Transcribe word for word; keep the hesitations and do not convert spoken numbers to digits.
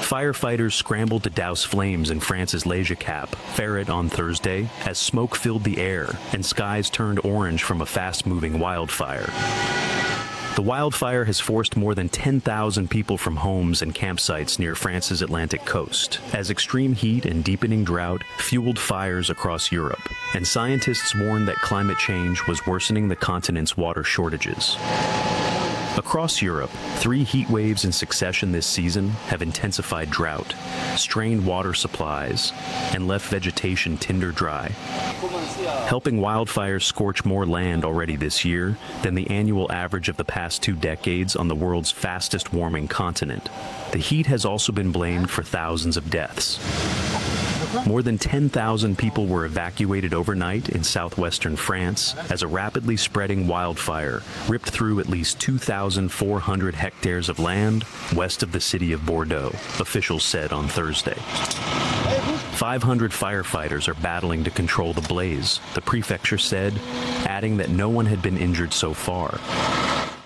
Firefighters scrambled to douse flames in France's Le Cap, Ferret on Thursday, as smoke filled the air and skies turned orange from a fast-moving wildfire. The wildfire has forced more than ten thousand people from homes and campsites near France's Atlantic coast, as extreme heat and deepening drought fueled fires across Europe, and scientists warn that climate change was worsening the continent's water shortages. Across Europe, three heat waves in succession this season have intensified drought, strained water supplies, and left vegetation tinder dry, helping wildfires scorch more land already this year than the annual average of the past two decades on the world's fastest warming continent. The heat has also been blamed for thousands of deaths. More than ten thousand people were evacuated overnight in southwestern France as a rapidly spreading wildfire ripped through at least two thousand four hundred hectares of land west of the city of Bordeaux, officials said on Thursday. five hundred firefighters are battling to control the blaze, the prefecture said, adding that no one had been injured so far.